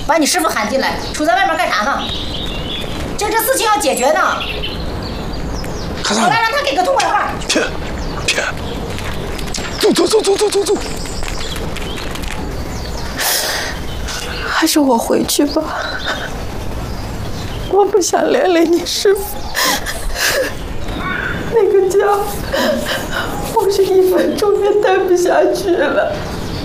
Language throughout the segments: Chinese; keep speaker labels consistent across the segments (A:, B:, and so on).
A: 把你师傅喊进来，杵在外面干啥呢？这事情要解决呢。我来让他给个痛快话。
B: 骗！走！
C: 还是我回去吧，我不想连累你师傅。那个家，我是1分钟也待不下去了。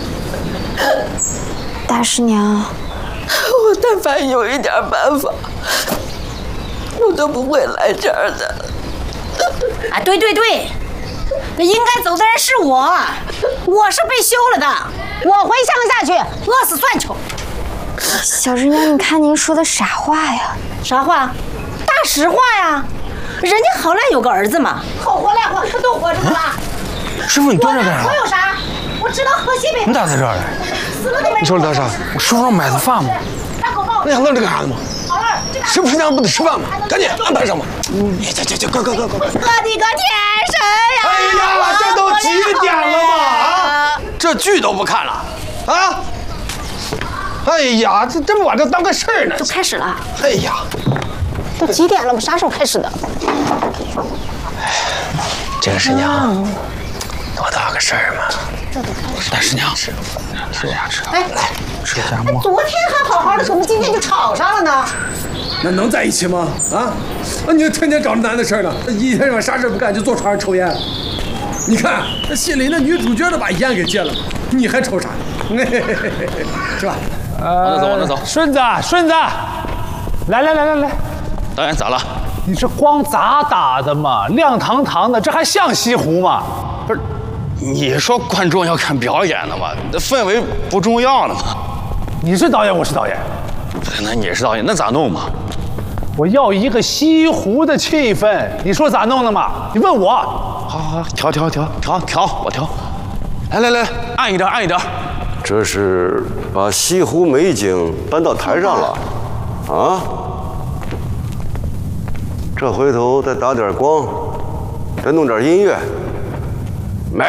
D: 大师娘，
C: 我但凡有一点办法，我都不会来这儿的。
A: 啊，对，那应该走的人是我，我是被休了的，我回乡下去饿死算球。
D: 小师娘，你看您说的啥话呀？
A: 啥话？大实话呀！人家好赖有个儿子嘛，好活赖活，可都活着呢吧？
B: 师傅，你蹲着干啥？
A: 我有啥？我知道河西北。
B: 你咋在这儿呢？
A: 死了都没。
B: 你说大傻，我师傅让买的饭吗？
A: 大口罩。
B: 那还愣着干啥呢嘛？
A: 好了，
B: 师傅娘不得吃饭吗？赶紧安排上吧。快！
A: 我的个天神呀！
B: 哎呀，这都几点了嘛？啊，这剧都不看了啊？哎呀，这不把这当个事儿呢？
A: 都开始了。
B: 哎呀，
A: 都几点了？我啥时候开始的？
B: 这个师娘，多大个事儿嘛？
A: 这都开始。
B: 大师娘，吃呀。
A: 哎，
B: 吃夹馍。
A: 昨天还好好的，怎么今天就吵上了呢？
E: 那能在一起吗？啊，你就天天找这男的事儿呢，一天晚上啥事不干就坐床上抽烟。你看那戏里那女主角都把烟给戒了，你还抽啥？是吧？
F: 往那走。
G: 顺子，来，
F: 导演咋了？
G: 你这光咋打的嘛？亮堂堂的，这还像西湖吗？
F: 不是，你说观众要看表演的嘛，那氛围不重要了吗？
G: 你是导演，我是导演，
F: 那你是导演，那咋弄嘛？
G: 我要一个西湖的气氛，你说咋弄的嘛？你问我。
F: 好，调，我调。来，暗一点。
H: 这是把西湖美景搬到台上了，啊？这回头再打点光，再弄点音乐，美。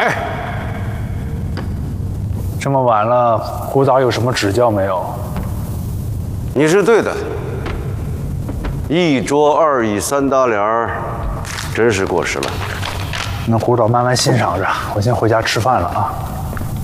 G: 这么晚了，胡导有什么指教没有？
H: 你是对的。1桌2椅3搭帘儿，真是过时了。
G: 那胡导慢慢欣赏着，我先回家吃饭了啊。